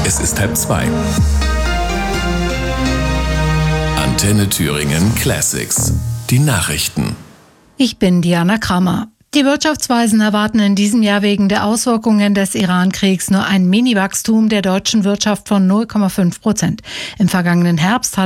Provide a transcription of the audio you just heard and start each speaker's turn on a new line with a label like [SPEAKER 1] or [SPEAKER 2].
[SPEAKER 1] Es ist 1:30. Antenne Thüringen Classics. Die Nachrichten.
[SPEAKER 2] Ich bin Diana Krammer. Die Wirtschaftsweisen erwarten in diesem Jahr wegen der Auswirkungen des Iran-Kriegs nur ein Mini-Wachstum der deutschen Wirtschaft von 0,5%. Im vergangenen Herbst